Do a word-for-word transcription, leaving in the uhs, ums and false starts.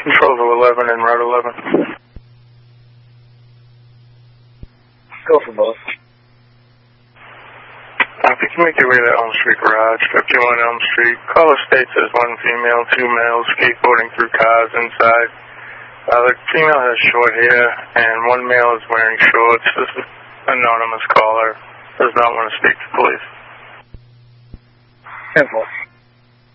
Control to eleven and Route eleven. Go for both. Uh, if you can make your way to Elm Street Garage, fifty-one Elm Street, caller states there's one female, two males skateboarding through cars inside. Uh, the female has short hair, and one male is wearing shorts. This is anonymous caller. Does not want to speak to police. Simple.